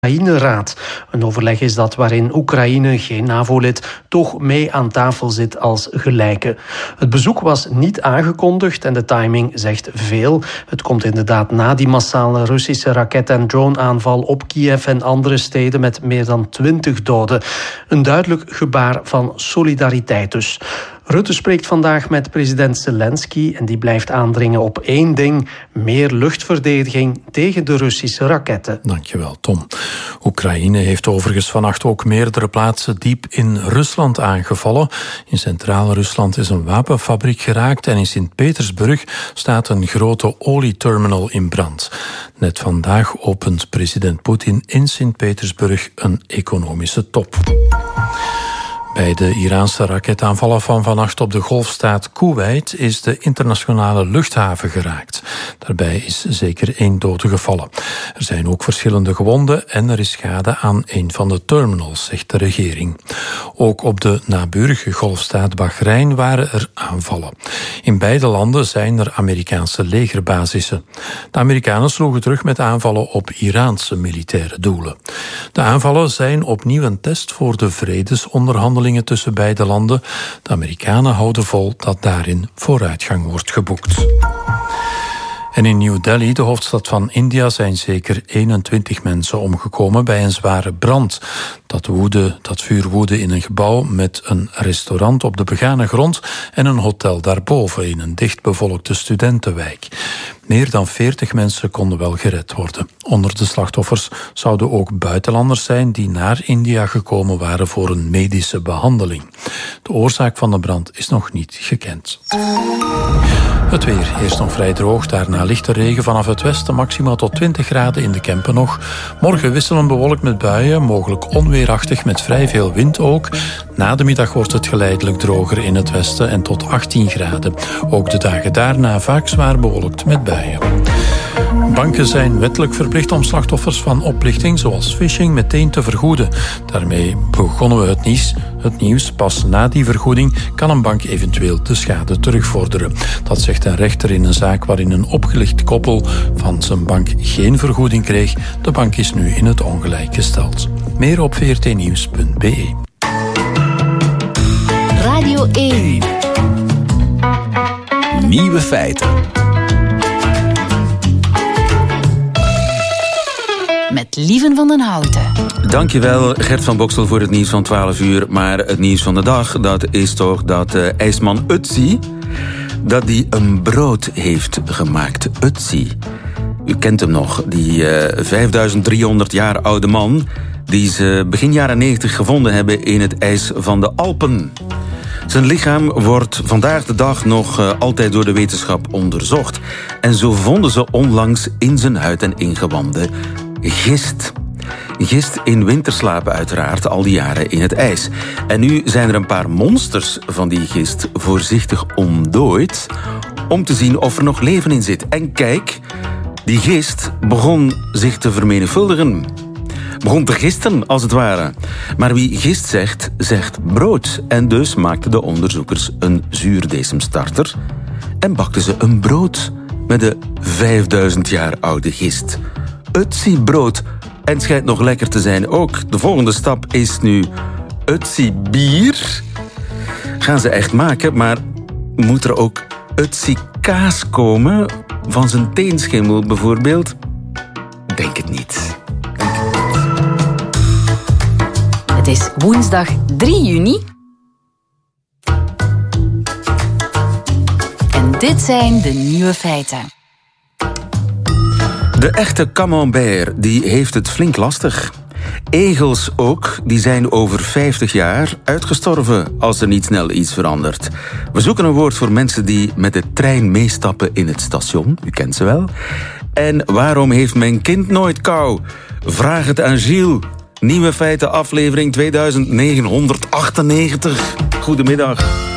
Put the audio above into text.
Oekraïne-raad. Een overleg is dat waarin Oekraïne, geen NAVO-lid, toch mee aan tafel zit als gelijke. Het bezoek was niet aangekondigd en de timing zegt veel. Het komt inderdaad na die massale Russische raket- en drone-aanval op Kiev en andere steden met meer dan 20 doden. Een duidelijk gebaar van solidariteit dus. Rutte spreekt vandaag met president Zelensky en die blijft aandringen op één ding: meer luchtverdediging tegen de Russische raketten. Dankjewel, Tom. Oekraïne heeft overigens vannacht ook meerdere plaatsen diep in Rusland aangevallen. In centraal Rusland is een wapenfabriek geraakt en in Sint-Petersburg staat een grote olieterminal in brand. Net vandaag opent president Poetin in Sint-Petersburg een economische top. Bij de Iraanse raketaanvallen van vannacht op de golfstaat Kuwait is de internationale luchthaven geraakt. Daarbij is zeker 1 dode gevallen. Er zijn ook verschillende gewonden en er is schade aan een van de terminals, zegt de regering. Ook op de naburige golfstaat Bahrein waren er aanvallen. In beide landen zijn er Amerikaanse legerbasissen. De Amerikanen sloegen terug met aanvallen op Iraanse militaire doelen. De aanvallen zijn opnieuw een test voor de vredesonderhandelingen tussen beide landen. De Amerikanen houden vol dat daarin vooruitgang wordt geboekt. En in New Delhi, de hoofdstad van India, zijn zeker 21 mensen omgekomen bij een zware brand. Dat vuur woedde in een gebouw met een restaurant op de begane grond en een hotel daarboven in een dichtbevolkte studentenwijk. Meer dan 40 mensen konden wel gered worden. Onder de slachtoffers zouden ook buitenlanders zijn die naar India gekomen waren voor een medische behandeling. De oorzaak van de brand is nog niet gekend. Het weer, eerst nog vrij droog, daarna lichte regen vanaf het westen, maximaal tot 20 graden in de Kempen nog. Morgen wisselen bewolkt met buien, mogelijk onweerachtig met vrij veel wind ook. Na de middag wordt het geleidelijk droger in het westen en tot 18 graden. Ook de dagen daarna vaak zwaar bewolkt met buien. Banken zijn wettelijk verplicht om slachtoffers van oplichting, zoals phishing, meteen te vergoeden. Daarmee begonnen we het nieuws. Pas na die vergoeding kan een bank eventueel de schade terugvorderen. Dat zegt een rechter in een zaak waarin een opgelicht koppel van zijn bank geen vergoeding kreeg. De bank is nu in het ongelijk gesteld. Meer op vrtnieuws.be. Radio 1. Nieuwe feiten. Met Lieven van den Houten. Dankjewel Gert van Bokstel voor het nieuws van 12 uur. Maar het nieuws van de dag, dat is toch dat ijsman Ötzi, dat die een brood heeft gemaakt. Ötzi. U kent hem nog, die 5300 jaar oude man die ze begin jaren 90 gevonden hebben in het ijs van de Alpen. Zijn lichaam wordt vandaag de dag nog altijd door de wetenschap onderzocht. En zo vonden ze onlangs in zijn huid en ingewanden gist. Gist in winterslapen uiteraard, al die jaren in het ijs. En nu zijn er een paar monsters van die gist voorzichtig ontdooid om te zien of er nog leven in zit. En kijk, die gist begon zich te vermenigvuldigen. Begon te gisten, als het ware. Maar wie gist zegt, zegt brood. En dus maakten de onderzoekers een zuurdesemstarter en bakten ze een brood met de 5000 jaar oude gist. Ötzi brood. En het schijnt nog lekker te zijn ook. De volgende stap is nu Ötzi bier. Gaan ze echt maken, maar moet er ook Ötzi kaas komen? Van zijn teenschimmel bijvoorbeeld? Denk het niet. Het is woensdag 3 juni. En dit zijn de nieuwe feiten. De echte camembert die heeft het flink lastig. Egels ook, die zijn over 50 jaar uitgestorven als er niet snel iets verandert. We zoeken een woord voor mensen die met de trein meestappen in het station. U kent ze wel. En waarom heeft mijn kind nooit kou? Vraag het aan Gilles. Nieuwe feiten, aflevering 2998. Goedemiddag.